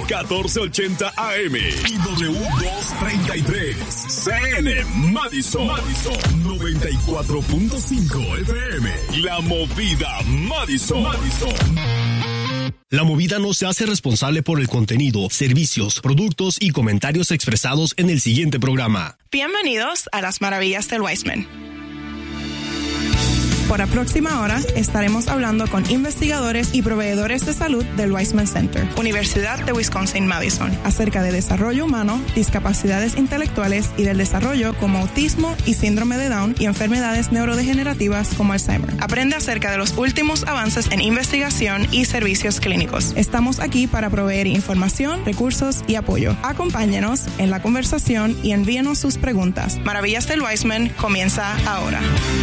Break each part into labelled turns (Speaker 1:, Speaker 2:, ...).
Speaker 1: 1480 AM y W233 CN Madison 94.5 FM. La Movida Madison. La Movida no se hace responsable por el contenido, servicios, productos y comentarios expresados en el siguiente programa.
Speaker 2: Bienvenidos a las maravillas del Weissman. Por la próxima hora estaremos hablando con investigadores y proveedores de salud del Weissman Center, Universidad de Wisconsin-Madison, acerca de desarrollo humano, discapacidades intelectuales y del desarrollo como autismo y síndrome de Down y enfermedades neurodegenerativas como Alzheimer. Aprende acerca de los últimos avances en investigación y servicios clínicos. Estamos aquí para proveer información, recursos y apoyo. Acompáñenos en la conversación y envíenos sus preguntas. Maravillas del Weissman comienza ahora.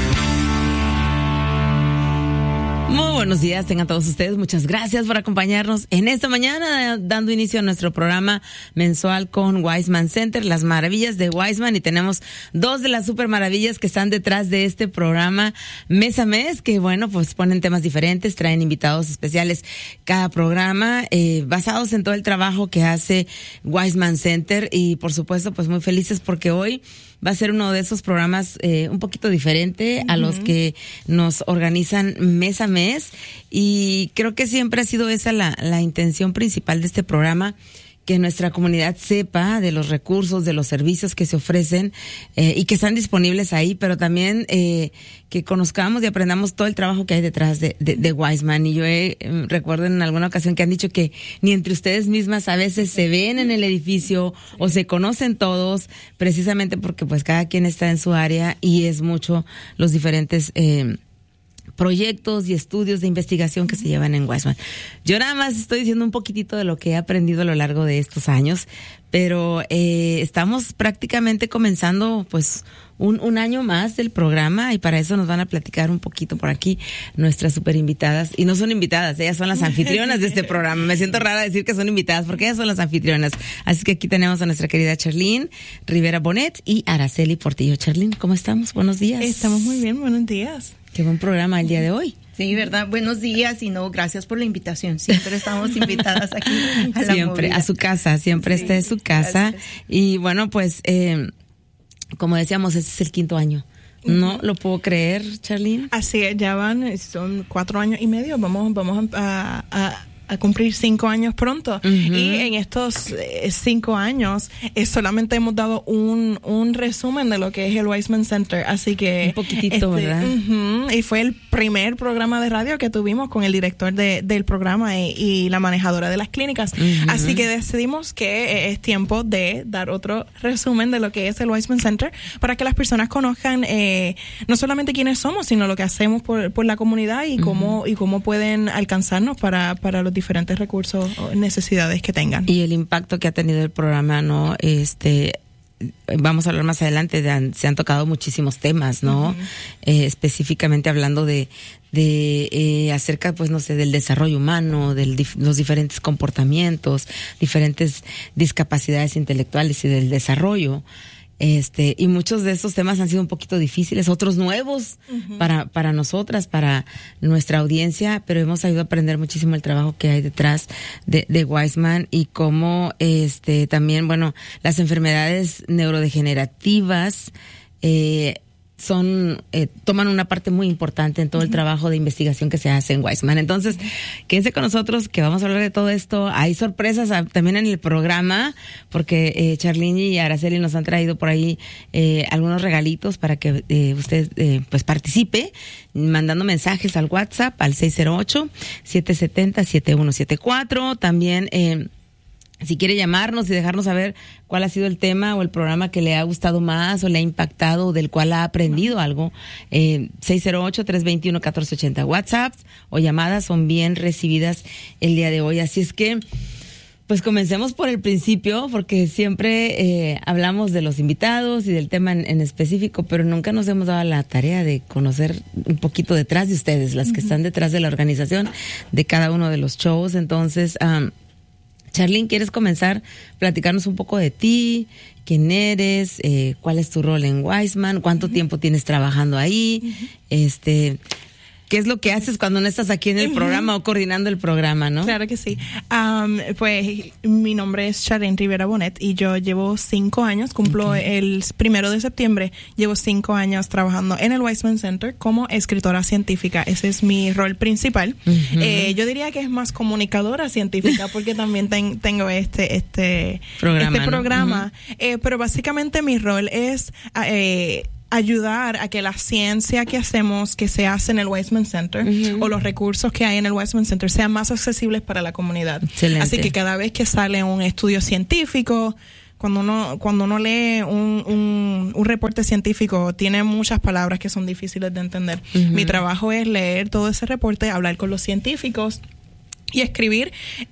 Speaker 3: Muy buenos días, tengan todos ustedes. Muchas gracias por acompañarnos en esta mañana, dando inicio a nuestro programa mensual con Weissman Center, las maravillas de Weissman. Y tenemos dos de las super maravillas que están detrás de este programa mes a mes, que bueno, pues ponen temas diferentes, traen invitados especiales cada programa, basados en todo el trabajo que hace Weissman Center. Y por supuesto, pues muy felices porque hoy va a ser uno de esos programas un poquito diferente a los que nos organizan mes a mes, y creo que siempre ha sido esa la intención principal de este programa, que nuestra comunidad sepa de los recursos, de los servicios que se ofrecen y que están disponibles ahí, pero también que conozcamos y aprendamos todo el trabajo que hay detrás de Weissman. Y yo recuerdo en alguna ocasión que han dicho que ni entre ustedes mismas a veces se ven en el edificio o se conocen todos, precisamente porque pues cada quien está en su área y es mucho los diferentes proyectos y estudios de investigación que se llevan en Weissman. Yo nada más estoy diciendo un poquitito de lo que he aprendido a lo largo de estos años, pero estamos prácticamente comenzando pues un año más del programa, y para eso nos van a platicar un poquito por aquí nuestras super invitadas. Y no son invitadas, ellas son las anfitrionas de este programa. Me siento rara decir que son invitadas porque ellas son las anfitrionas. Así que aquí tenemos a nuestra querida Charlene Rivera Bonet y Araceli Portillo. Charlene, ¿cómo estamos? Buenos días.
Speaker 2: Estamos muy bien, buenos días.
Speaker 3: Qué buen programa el día de hoy.
Speaker 4: Sí, ¿verdad? Buenos días, y no, gracias por la invitación. Siempre estamos invitadas aquí a la
Speaker 3: siempre,
Speaker 4: Movida.
Speaker 3: a su casa, siempre esta es su casa. Gracias. Y bueno, pues, como decíamos, este es el 5º año. No lo puedo creer, Charlene.
Speaker 2: Así es, son 4 años y medio. Vamos a cumplir 5 años pronto. Y en estos 5 años solamente hemos dado un resumen de lo que es el Weissman Center, así que
Speaker 3: un poquitito, ¿verdad?
Speaker 2: Y fue el primer programa de radio que tuvimos con el director del programa y la manejadora de las clínicas, así que decidimos que es tiempo de dar otro resumen de lo que es el Weissman Center, para que las personas conozcan no solamente quiénes somos, sino lo que hacemos por la comunidad y cómo pueden alcanzarnos para los diferentes recursos o necesidades que tengan.
Speaker 3: Y el impacto que ha tenido el programa, ¿no? Vamos a hablar más adelante, se han tocado muchísimos temas, ¿no? Específicamente hablando de acerca, pues no sé, del desarrollo humano, los diferentes comportamientos, diferentes discapacidades intelectuales y del desarrollo. Y muchos de esos temas han sido un poquito difíciles, otros nuevos para nosotras, para nuestra audiencia, pero hemos ayudado a aprender muchísimo el trabajo que hay detrás de Weissman, y cómo también, bueno, las enfermedades neurodegenerativas toman una parte muy importante en todo el trabajo de investigación que se hace en Weissman. Entonces, quédense con nosotros que vamos a hablar de todo esto. Hay sorpresas también en el programa, porque Charlene y Araceli nos han traído por ahí algunos regalitos para que usted pues participe, mandando mensajes al WhatsApp al 608-770-7174. También si quiere llamarnos y dejarnos saber cuál ha sido el tema o el programa que le ha gustado más o le ha impactado o del cual ha aprendido algo, 608-321-1480. WhatsApps o llamadas son bien recibidas el día de hoy. Así es que, pues comencemos por el principio, porque siempre hablamos de los invitados y del tema en específico, pero nunca nos hemos dado la tarea de conocer un poquito detrás de ustedes, las que están detrás de la organización de cada uno de los shows. Entonces, Charlene, ¿quieres comenzar? Platicarnos un poco de ti, quién eres, cuál es tu rol en Weissman, cuánto tiempo tienes trabajando ahí, qué es lo que haces cuando no estás aquí en el programa o coordinando el programa, ¿no?
Speaker 2: Claro que sí. Pues mi nombre es Sharon Rivera Bonet y yo llevo 5 años, cumplo el 1 de septiembre, llevo 5 años trabajando en el Weizmann Center como escritora científica. Ese es mi rol principal. Yo diría que es más comunicadora científica porque también tengo este programa. ¿No? Pero básicamente mi rol es ayudar a que la ciencia que hacemos, que se hace en el Weizmann Center, o los recursos que hay en el Weizmann Center sean más accesibles para la comunidad.
Speaker 3: Excelente.
Speaker 2: Así que cada vez que sale un estudio científico, cuando uno lee un reporte científico, tiene muchas palabras que son difíciles de entender. Mi trabajo es leer todo ese reporte, hablar con los científicos y escribir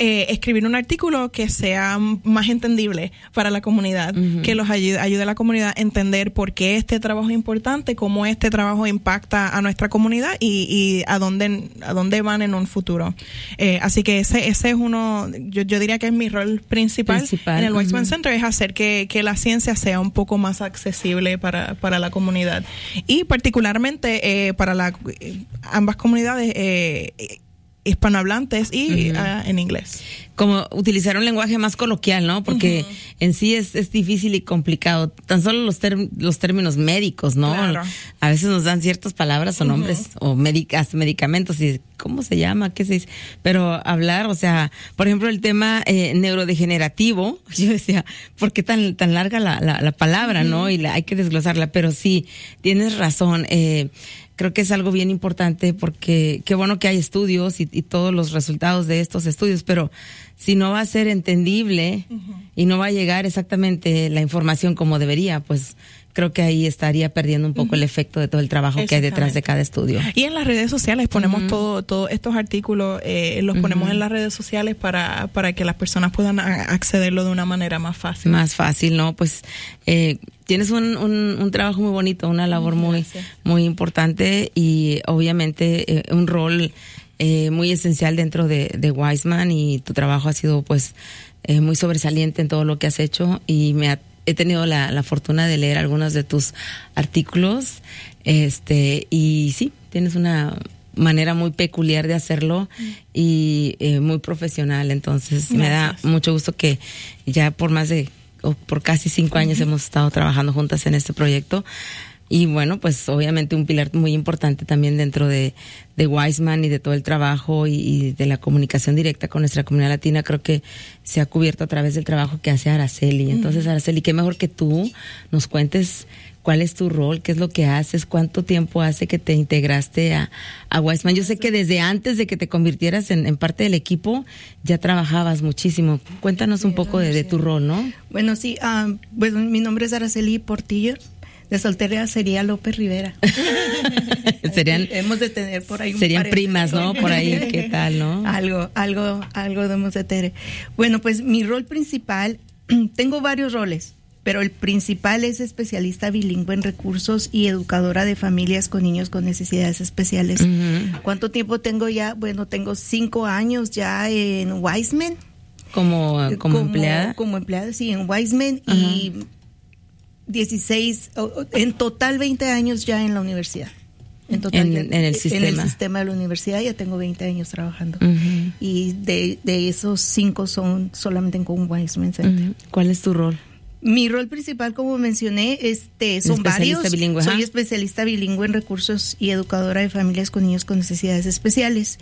Speaker 2: un artículo que sea más entendible para la comunidad, que los ayude a la comunidad a entender por qué este trabajo es importante, cómo este trabajo impacta a nuestra comunidad y a dónde van en un futuro. Así que ese es uno, yo diría que es mi rol principal en el Weizmann Center, es hacer que la ciencia sea un poco más accesible para la comunidad. Y particularmente para ambas comunidades hispanohablantes y en inglés.
Speaker 3: Como utilizar un lenguaje más coloquial, ¿no? Porque en sí es difícil y complicado. Tan solo los términos médicos, ¿no?
Speaker 2: Claro.
Speaker 3: A veces nos dan ciertas palabras o nombres o hasta medicamentos y ¿cómo se llama? ¿Qué se dice? Pero hablar, o sea, por ejemplo, el tema neurodegenerativo, yo decía, ¿por qué tan larga la palabra, no? Y hay que desglosarla, pero sí, tienes razón. Creo que es algo bien importante porque qué bueno que hay estudios y todos los resultados de estos estudios, pero si no va a ser entendible y no va a llegar exactamente la información como debería, pues creo que ahí estaría perdiendo un poco el efecto de todo el trabajo que hay detrás de cada estudio.
Speaker 2: Y en las redes sociales ponemos todos estos artículos, los ponemos en las redes sociales para que las personas puedan accederlo de una manera más fácil.
Speaker 3: Más fácil, ¿no? Pues tienes un trabajo muy bonito, una labor muy importante y obviamente un rol muy esencial dentro de Weizmann, y tu trabajo ha sido pues muy sobresaliente en todo lo que has hecho, y he tenido la fortuna de leer algunos de tus artículos, y sí, tienes una manera muy peculiar de hacerlo y muy profesional. Entonces me da mucho gusto que ya por casi 5 años hemos estado trabajando juntas en este proyecto. Y bueno, pues obviamente un pilar muy importante también dentro de Weizmann y de todo el trabajo y de la comunicación directa con nuestra comunidad latina, creo que se ha cubierto a través del trabajo que hace Araceli. Entonces, Araceli, qué mejor que tú nos cuentes cuál es tu rol, qué es lo que haces, cuánto tiempo hace que te integraste a Weizmann. Yo sé que desde antes de que te convirtieras en parte del equipo, ya trabajabas muchísimo. Cuéntanos un poco de tu rol, ¿no?
Speaker 4: Bueno, sí, pues mi nombre es Araceli Portillo. De soltera sería López Rivera. Hemos de tener por ahí
Speaker 3: serían primas, ¿no? Por ahí, ¿qué tal, no?
Speaker 4: Algo debemos de tener. Bueno, pues mi rol principal, tengo varios roles, pero el principal es especialista bilingüe en recursos y educadora de familias con niños con necesidades especiales. ¿Cuánto tiempo tengo ya? Bueno, tengo 5 años ya en Weizmann.
Speaker 3: ¿Como empleada?
Speaker 4: Como empleada, sí, en Weizmann, y 16, en total 20 años ya en la universidad. En total,
Speaker 3: en el sistema.
Speaker 4: En el sistema de la universidad ya tengo 20 años trabajando. Y de esos 5 son solamente con Weizmann Center.
Speaker 3: ¿Cuál es tu rol?
Speaker 4: Mi rol principal, como mencioné, son varios.
Speaker 3: Bilingüe,
Speaker 4: soy especialista bilingüe en recursos y educadora de familias con niños con necesidades especiales.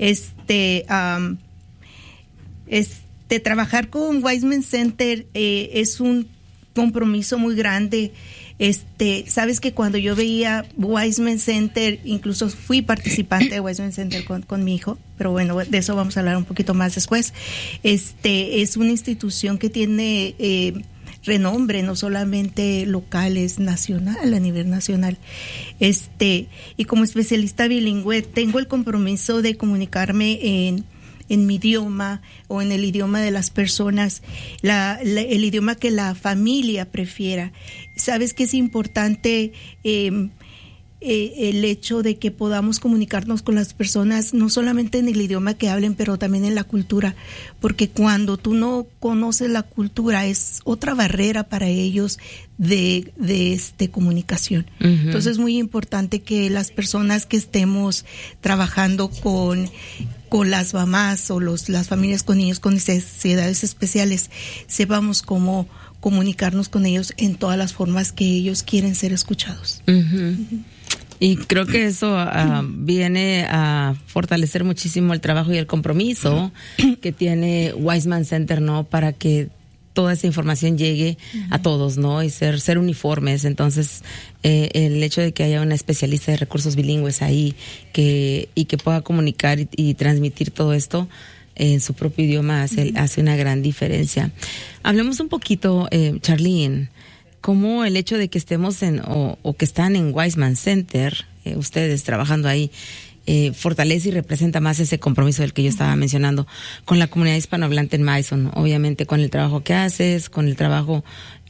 Speaker 4: Trabajar con Weizmann Center es un compromiso muy grande. Sabes que cuando yo veía Weizmann Center, incluso fui participante de Weizmann Center con mi hijo, pero bueno, de eso vamos a hablar un poquito más después. Es una institución que tiene renombre, no solamente local, es nacional, a nivel nacional. Y como especialista bilingüe tengo el compromiso de comunicarme en mi idioma o en el idioma de las personas, el idioma que la familia prefiera. Sabes que es importante el hecho de que podamos comunicarnos con las personas, no solamente en el idioma que hablen, pero también en la cultura, porque cuando tú no conoces la cultura es otra barrera para ellos de comunicación. Uh-huh. Entonces es muy importante que las personas que estemos trabajando con las mamás o las familias con niños con necesidades especiales, sepamos cómo comunicarnos con ellos en todas las formas que ellos quieren ser escuchados. Uh-huh. Uh-huh.
Speaker 3: Y creo que eso viene a fortalecer muchísimo el trabajo y el compromiso que tiene Wiseman Center, ¿no? Para que toda esa información llegue a todos, ¿no? Y ser uniformes. Entonces, el hecho de que haya una especialista de recursos bilingües ahí que pueda comunicar y transmitir todo esto en su propio idioma hace una gran diferencia. Hablemos un poquito, Charlene, cómo el hecho de que estemos o que están en Wiseman Center, ustedes trabajando ahí, fortalece y representa más ese compromiso del que yo estaba mencionando con la comunidad hispanohablante en Madison, obviamente con el trabajo que haces, con el trabajo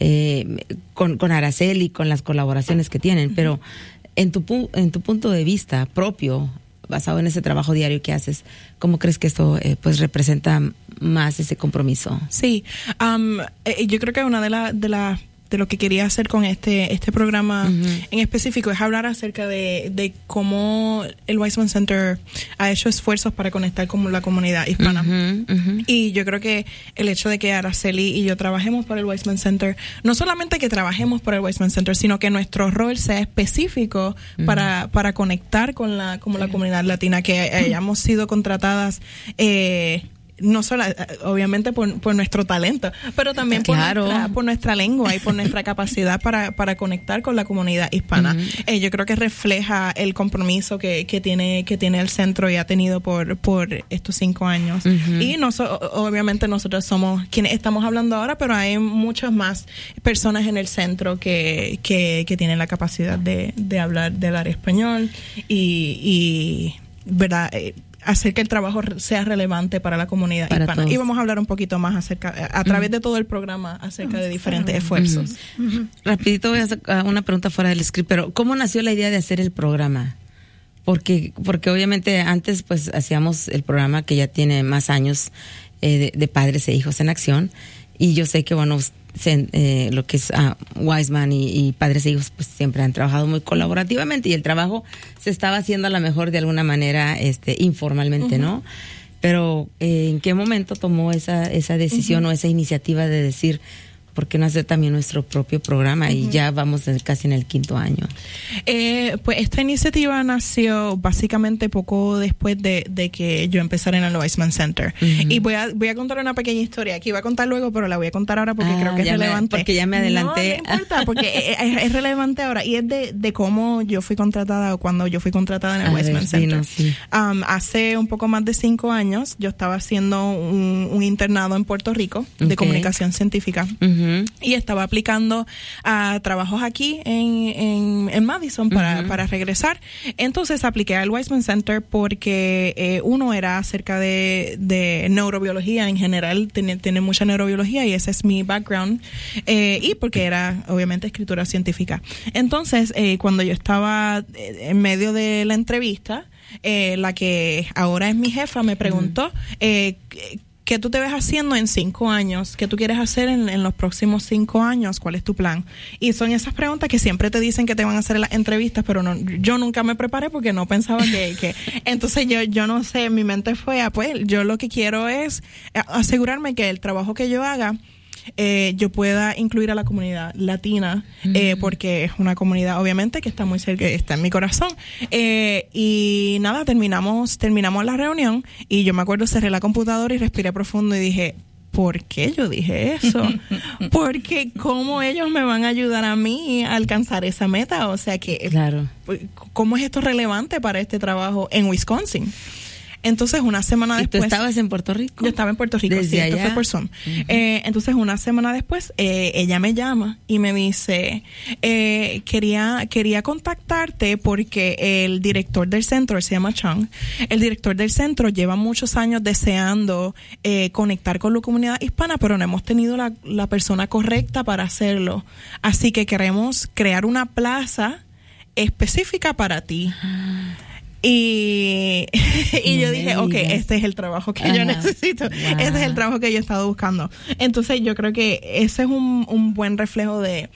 Speaker 3: con Araceli, con las colaboraciones que tienen, pero en tu punto de vista propio, basado en ese trabajo diario que haces, ¿cómo crees que esto pues representa más ese compromiso?
Speaker 2: Sí, yo creo que una de lo que quería hacer con este programa en específico es hablar acerca de cómo el Wiseman Center ha hecho esfuerzos para conectar con la comunidad hispana. Y yo creo que el hecho de que Araceli y yo trabajemos por el Wiseman Center, no solamente que trabajemos por el Wiseman Center, sino que nuestro rol sea específico para conectar con la comunidad latina, que hayamos sido contratadas no solo, obviamente, por nuestro talento, pero también por nuestra lengua y por nuestra capacidad para conectar con la comunidad hispana. Yo creo que refleja el compromiso que tiene el centro y ha tenido por estos 5 años. Y obviamente nosotros somos quienes estamos hablando ahora, pero hay muchas más personas en el centro que tienen la capacidad de hablar español y ¿verdad? Hacer que el trabajo sea relevante para la comunidad hispana. Todos. Y vamos a hablar un poquito más a través de todo el programa acerca de diferentes esfuerzos.
Speaker 3: Rapidito voy a hacer una pregunta fuera del script, pero ¿cómo nació la idea de hacer el programa? Porque obviamente antes pues hacíamos el programa que ya tiene más años de Padres e Hijos en Acción, y yo sé que bueno, lo que es Wiseman y Padres e Hijos pues siempre han trabajado muy colaborativamente, y el trabajo se estaba haciendo a lo mejor de alguna manera informalmente, ¿no? Pero ¿en qué momento tomó esa decisión o esa iniciativa de decir, ¿por qué no hacer también nuestro propio programa? Y ya vamos casi en el 5º año.
Speaker 2: Pues esta iniciativa nació básicamente poco después de que yo empezara en el Wiseman Center. Y voy a contar una pequeña historia que iba a contar luego, pero la voy a contar ahora porque creo que es relevante.
Speaker 3: Porque ya me adelanté.
Speaker 2: No importa, porque es relevante ahora. Y es de cómo yo fui contratada, o cuando yo fui contratada en el Wiseman Center. Sí. Hace un poco más de 5 años, yo estaba haciendo un internado en Puerto Rico de comunicación científica. Y estaba aplicando a trabajos aquí en Madison para regresar. Entonces apliqué al Wiseman Center porque uno era acerca de neurobiología en general, tiene mucha neurobiología y ese es mi background, y porque era obviamente escritura científica. Entonces cuando yo estaba en medio de la entrevista, la que ahora es mi jefa me preguntó ¿qué tú te ves haciendo en 5 años? ¿Qué tú quieres hacer en los próximos 5 años? ¿Cuál es tu plan? Y son esas preguntas que siempre te dicen que te van a hacer en las entrevistas, pero no, yo nunca me preparé porque no pensaba que entonces yo no sé, mi mente fue, pues yo lo que quiero es asegurarme que el trabajo que yo haga yo pueda incluir a la comunidad latina, porque es una comunidad obviamente que está muy cerca, está en mi corazón, y nada, terminamos la reunión y yo me acuerdo, cerré la computadora y respiré profundo y dije, ¿por qué yo dije eso? Porque ¿cómo ellos me van a ayudar a mí a alcanzar esa meta? O sea que, claro, ¿cómo es esto relevante para este trabajo en Wisconsin? Entonces, una semana después...
Speaker 3: ¿Y tú estabas en Puerto Rico?
Speaker 2: Yo estaba en Puerto Rico,
Speaker 3: ¿Desde
Speaker 2: sí,
Speaker 3: allá?
Speaker 2: Esto fue por Zoom. Entonces, una semana después, ella me llama y me dice, quería contactarte porque el director del centro, se llama Chung, el director del centro lleva muchos años deseando conectar con la comunidad hispana, pero no hemos tenido la persona correcta para hacerlo. Así que queremos crear una plaza específica para ti. Y yo dije, okay, este es el trabajo que yo necesito. Wow. Este es el trabajo que yo he estado buscando. Entonces yo creo que ese es un buen reflejo de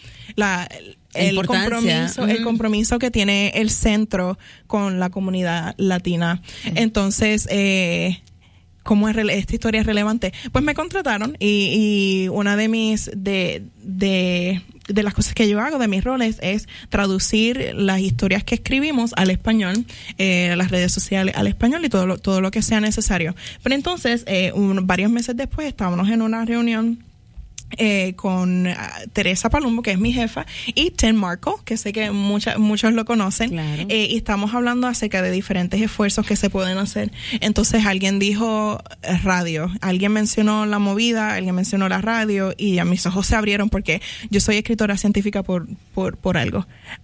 Speaker 2: el compromiso que tiene el centro con la comunidad latina. Entonces, ¿cómo esta historia es relevante? Pues me contrataron y una de mis de las cosas que yo hago, de mis roles, es traducir las historias que escribimos al español, las redes sociales al español y todo lo que sea necesario. Pero entonces, varios meses después, estábamos en una reunión con Teresa Palumbo, que es mi jefa, y Tim Marco, que sé que muchos lo conocen, claro. Y estamos hablando acerca de diferentes esfuerzos que se pueden hacer. Entonces alguien dijo radio, alguien mencionó la movida, alguien mencionó la radio, y a mis ojos se abrieron porque yo soy escritora científica por algo.